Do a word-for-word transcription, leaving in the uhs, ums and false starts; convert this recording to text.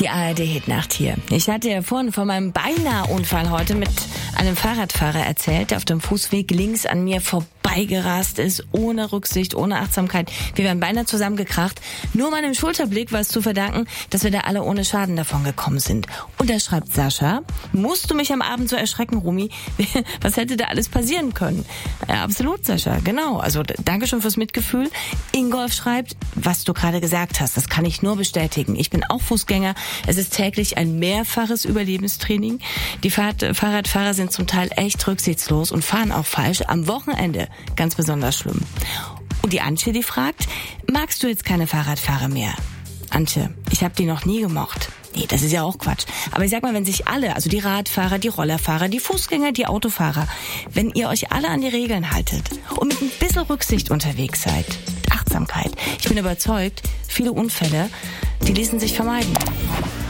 Die A R D-Hitnacht hier. Ich hatte ja vorhin von meinem Beinahe-Unfall heute mit einem Fahrradfahrer erzählt, der auf dem Fußweg links an mir vorbeigerast ist, ohne Rücksicht, ohne Achtsamkeit. Wir wären beinahe zusammengekracht. Nur meinem Schulterblick war es zu verdanken, dass wir da alle ohne Schaden davon gekommen sind. Und da schreibt Sascha: Musst du mich am Abend so erschrecken, Rumi? Was hätte da alles passieren können? Ja, absolut, Sascha, genau. Also danke schon fürs Mitgefühl. Ingolf schreibt: Was du gerade gesagt hast, das kann ich nur bestätigen. Ich bin auch Fußgänger. Es ist täglich ein mehrfaches Überlebenstraining. Die Fahrrad- Fahrradfahrer sind zum Teil echt rücksichtslos und fahren auch falsch. Am Wochenende ganz besonders schlimm. Und die Antje, die fragt: Magst du jetzt keine Fahrradfahrer mehr? Antje, ich habe die noch nie gemocht. Nee, das ist ja auch Quatsch. Aber ich sag mal, wenn sich alle, also die Radfahrer, die Rollerfahrer, die Fußgänger, die Autofahrer, wenn ihr euch alle an die Regeln haltet und mit ein bisschen Rücksicht unterwegs seid, mit Achtsamkeit, ich bin überzeugt, viele Unfälle, die ließen sich vermeiden.